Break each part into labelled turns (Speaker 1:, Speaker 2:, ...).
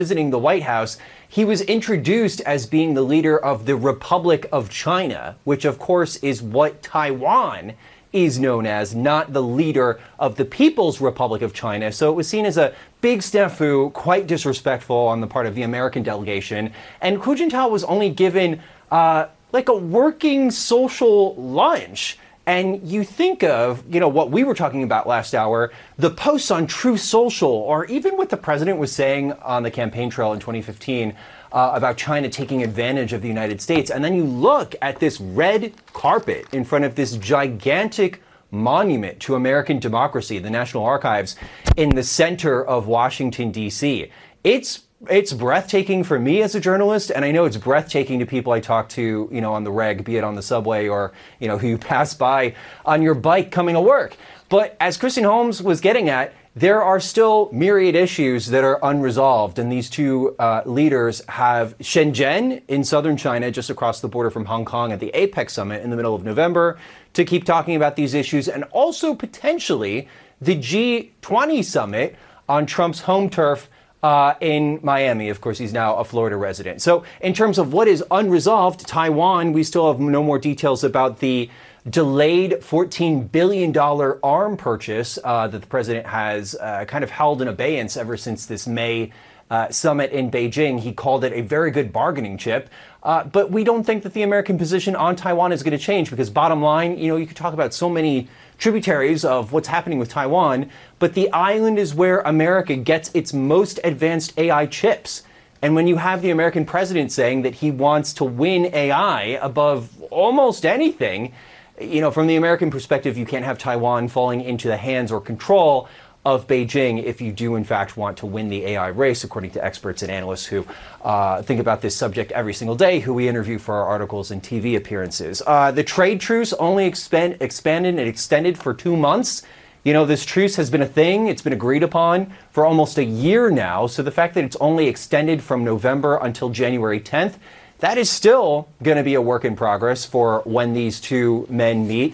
Speaker 1: visiting the White House, he was introduced as being the leader of the Republic of China, which of course is what Taiwan is known as, not the leader of the People's Republic of China. So it was seen as a big snafu, quite disrespectful on the part of the American delegation. And Hu Jintao was only given like a working social lunch. And you think of, what we were talking about last hour, the posts on Truth Social, or even what the president was saying on the campaign trail in 2015 about China taking advantage of the United States. And then you look at this red carpet in front of this gigantic monument to American democracy, the National Archives, in the center of Washington, D.C. It's breathtaking for me as a journalist, and I know it's breathtaking to people I talk to, on the reg, be it on the subway or, who you pass by on your bike coming to work. But as Christine Holmes was getting at, there are still myriad issues that are unresolved, and these two leaders have Shenzhen in southern China, just across the border from Hong Kong, at the APEC summit in the middle of November to keep talking about these issues, and also potentially the G20 summit on Trump's home turf in Miami. Of course, he's now a Florida resident. So in terms of what is unresolved, Taiwan, we still have no more details about the delayed $14 billion arm purchase that the president has kind of held in abeyance ever since this May summit in Beijing. He called it a very good bargaining chip. But we don't think that the American position on Taiwan is going to change, because bottom line, you could talk about so many tributaries of what's happening with Taiwan, but the island is where America gets its most advanced AI chips. And when you have the American president saying that he wants to win AI above almost anything, from the American perspective, you can't have Taiwan falling into the hands or control of Beijing if you do, in fact, want to win the AI race, according to experts and analysts who think about this subject every single day, who we interview for our articles and TV appearances. The trade truce only expanded and extended for 2 months. This truce has been a thing. It's been agreed upon for almost a year now. So the fact that it's only extended from November until January 10th, that is still going to be a work in progress for when these two men meet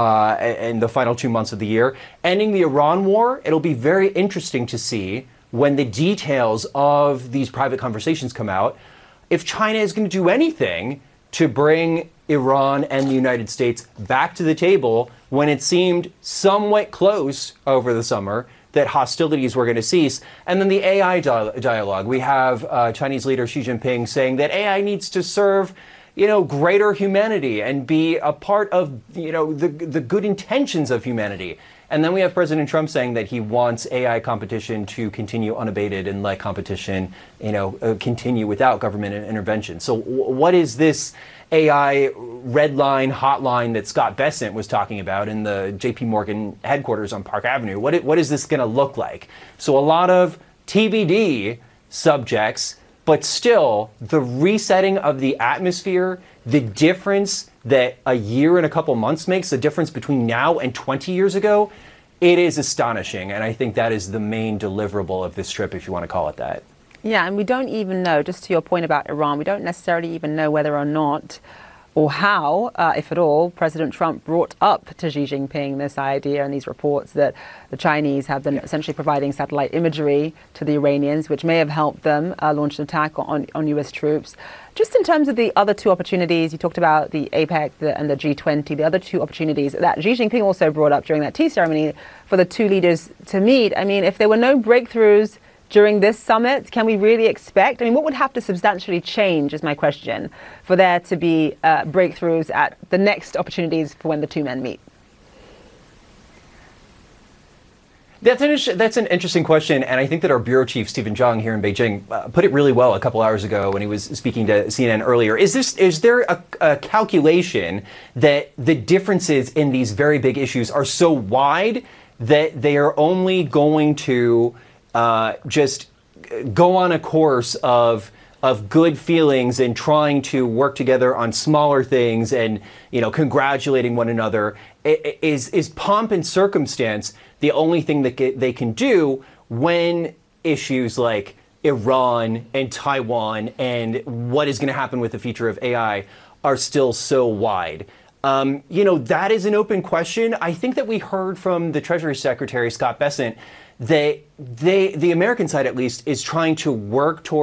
Speaker 1: in the final 2 months of the year. Ending the Iran war, it'll be very interesting to see when the details of these private conversations come out, if China is going to do anything to bring Iran and the United States back to the table when it seemed somewhat close over the summer that hostilities were going to cease. And then the AI dialogue. We have Chinese leader Xi Jinping saying that AI needs to serve greater humanity and be a part of, the good intentions of humanity. And then we have President Trump saying that he wants AI competition to continue unabated and let competition, continue without government intervention. So what is this AI red line hotline that Scott Bessent was talking about in the JP Morgan headquarters on Park Avenue? What is this going to look like? So a lot of TBD subjects, but still, the resetting of the atmosphere, the difference that a year and a couple months makes, the difference between now and 20 years ago, it is astonishing. And I think that is the main deliverable of this trip, if you want to call it that.
Speaker 2: Yeah, and we don't even know, just to your point about Iran, we don't necessarily even know whether or not or how, if at all, President Trump brought up to Xi Jinping this idea and these reports that the Chinese have been essentially providing satellite imagery to the Iranians, which may have helped them launch an attack on U.S. troops. Just in terms of the other two opportunities, you talked about the APEC and the G20, the other two opportunities that Xi Jinping also brought up during that tea ceremony for the two leaders to meet. I mean, if there were no breakthroughs during this summit, can we really expect? I mean, what would have to substantially change, is my question, for there to be breakthroughs at the next opportunities for when the two men meet?
Speaker 1: That's an interesting question, and I think that our bureau chief, Stephen Zhang, here in Beijing, put it really well a couple hours ago when he was speaking to CNN earlier. Is there a calculation that the differences in these very big issues are so wide that they are only going to just go on a course of good feelings and trying to work together on smaller things and, congratulating one another? Is pomp and circumstance the only thing that they can do when issues like Iran and Taiwan and what is going to happen with the future of AI are still so wide? That is an open question. I think that we heard from the Treasury Secretary, Scott Bessent, that the American side, at least, is trying to work towards